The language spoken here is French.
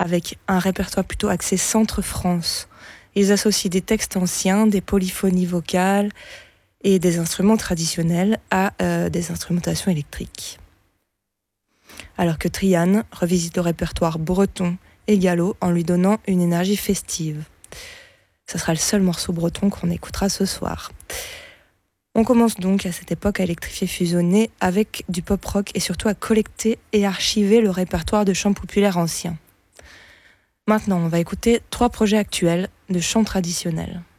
avec un répertoire plutôt axé centre-France. Ils associent des textes anciens, des polyphonies vocales et des instruments traditionnels à des instrumentations électriques. Alors que Trian revisite le répertoire breton et gallo en lui donnant une énergie festive. Ce sera le seul morceau breton qu'on écoutera ce soir. On commence donc à cette époque à électrifier, fusionner avec du pop-rock et surtout à collecter et archiver le répertoire de chants populaires anciens. Maintenant, on va écouter 3 projets actuels de chants traditionnels.